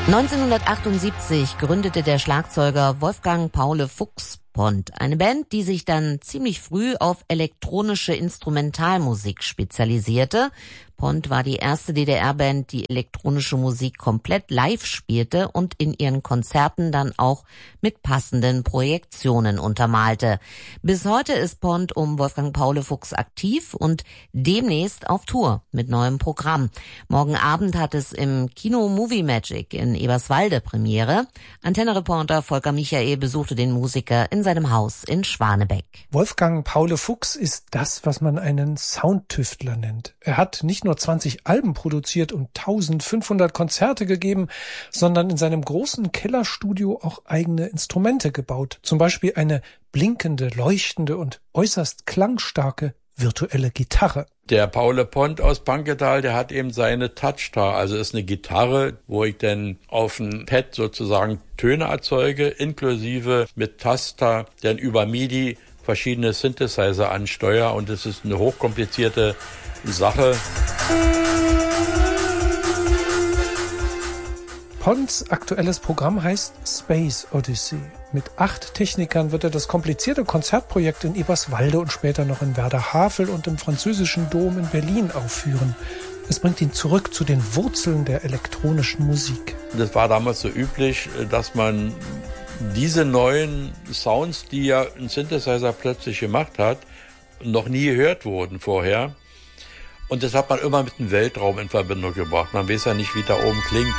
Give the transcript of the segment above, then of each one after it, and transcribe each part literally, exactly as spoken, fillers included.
neunzehnhundertachtundsiebzig gründete der Schlagzeuger Wolfgang Paule Fuchs Pont, eine Band, die sich dann ziemlich früh auf elektronische Instrumentalmusik spezialisierte. Pont war die erste D D R-Band, die elektronische Musik komplett live spielte und in ihren Konzerten dann auch mit passenden Projektionen untermalte. Bis heute ist Pont um Wolfgang Paule Fuchs aktiv und demnächst auf Tour mit neuem Programm. Morgen Abend hat es im Kino Movie Magic in Eberswalde Premiere. Antenne-Reporter Volker Michael besuchte den Musiker in seinem Haus in Schwanebeck. Wolfgang Paule Fuchs ist das, was man einen Soundtüftler nennt. Er hat nicht nur zwanzig Alben produziert und eintausendfünfhundert Konzerte gegeben, sondern in seinem großen Kellerstudio auch eigene Instrumente gebaut. Zum Beispiel eine blinkende, leuchtende und äußerst klangstarke virtuelle Gitarre. Der Paule Pont aus Panketal, der hat eben seine Touchstar, also ist eine Gitarre, wo ich dann auf dem Pad sozusagen Töne erzeuge, inklusive mit Taster, dann über MIDI verschiedene Synthesizer ansteuere, und es ist eine hochkomplizierte Sache. Ponts aktuelles Programm heißt Space Odyssey. Mit acht Technikern wird er das komplizierte Konzertprojekt in Eberswalde und später noch in Werder-Havel und im Französischen Dom in Berlin aufführen. Es bringt ihn zurück zu den Wurzeln der elektronischen Musik. Das war damals so üblich, dass man diese neuen Sounds, die ja ein Synthesizer plötzlich gemacht hat, noch nie gehört wurden vorher. Und das hat man immer mit dem Weltraum in Verbindung gebracht. Man weiß ja nicht, wie da oben klingt.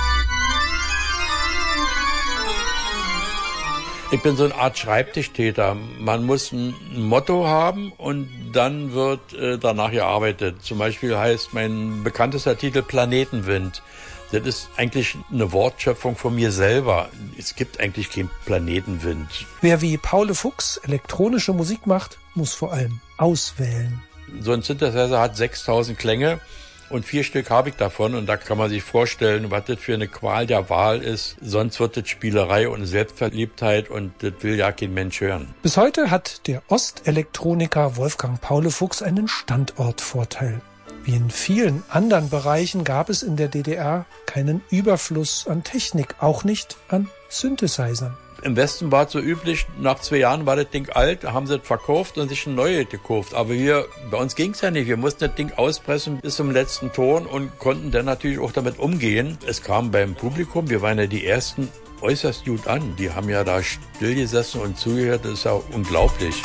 Ich bin so eine Art Schreibtischtäter. Man muss ein Motto haben und dann wird äh, danach gearbeitet. Zum Beispiel heißt mein bekanntester Titel Planetenwind. Das ist eigentlich eine Wortschöpfung von mir selber. Es gibt eigentlich keinen Planetenwind. Wer wie Paule Fuchs elektronische Musik macht, muss vor allem auswählen. So ein Synthesizer hat sechstausend Klänge und vier Stück habe ich davon. Und da kann man sich vorstellen, was das für eine Qual der Wahl ist. Sonst wird das Spielerei und Selbstverliebtheit, und das will ja kein Mensch hören. Bis heute hat der Ostelektroniker Wolfgang Paule Fuchs einen Standortvorteil. Wie in vielen anderen Bereichen gab es in der D D R keinen Überfluss an Technik, auch nicht an Synthesizern. Im Westen war es so üblich, nach zwei Jahren war das Ding alt, haben sie es verkauft und sich ein neues gekauft. Aber hier, bei uns ging es ja nicht. Wir mussten das Ding auspressen bis zum letzten Ton und konnten dann natürlich auch damit umgehen. Es kam beim Publikum, wir waren ja die Ersten, äußerst gut an. Die haben ja da still gesessen und zugehört, das ist ja unglaublich.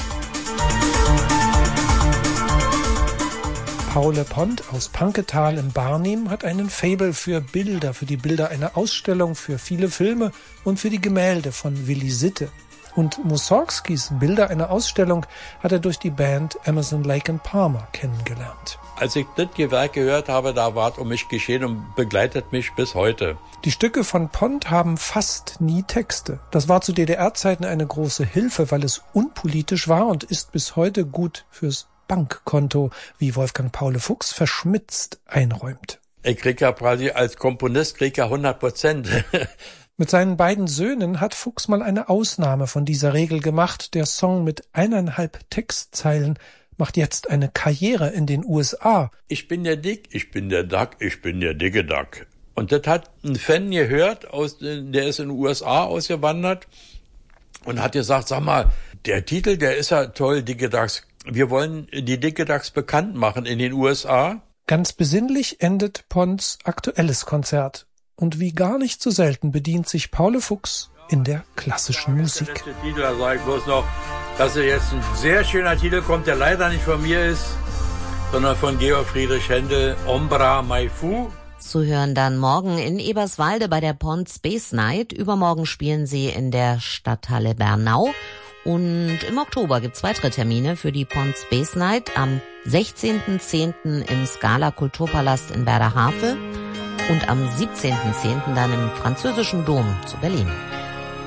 Paule Pont aus Panketal im Barnim hat einen Faible für Bilder, für die Bilder einer Ausstellung, für viele Filme und für die Gemälde von Willi Sitte. Und Mussorgskis Bilder einer Ausstellung hat er durch die Band Emerson, Lake and Palmer kennengelernt. Als ich das Gewerk gehört habe, da war es um mich geschehen und begleitet mich bis heute. Die Stücke von Pont haben fast nie Texte. Das war zu D D R-Zeiten eine große Hilfe, weil es unpolitisch war und ist bis heute gut fürs Bankkonto, wie Wolfgang Paule Fuchs verschmitzt einräumt. Ich krieg ja quasi als Komponist krieg ja hundert Prozent. Mit seinen beiden Söhnen hat Fuchs mal eine Ausnahme von dieser Regel gemacht. Der Song mit eineinhalb Textzeilen macht jetzt eine Karriere in den U S A. Ich bin der Dick, ich bin der Duck, ich bin der dicke Duck. Und das hat ein Fan gehört, aus, der ist in den U S A ausgewandert und hat gesagt, sag mal, der Titel, der ist ja toll, dicke Ducks. Wir wollen die Dicke Ducks bekannt machen in den U S A. Ganz besinnlich endet Ponts aktuelles Konzert. Und wie gar nicht so selten bedient sich Paule Fuchs in der klassischen Musik. Der letzte Titel, da sage ich bloß noch, dass er jetzt ein sehr schöner Titel kommt, der leider nicht von mir ist, sondern von Georg Friedrich Händel, Ombra Mai Fu. Zu hören dann morgen in Eberswalde bei der Pont Space Night. Übermorgen spielen sie in der Stadthalle Bernau. Und im Oktober gibt's weitere Termine für die Pont Space Night am sechzehnten zehnten im Scala Kulturpalast in Werder-Havel und am siebzehnten zehnten dann im Französischen Dom zu Berlin.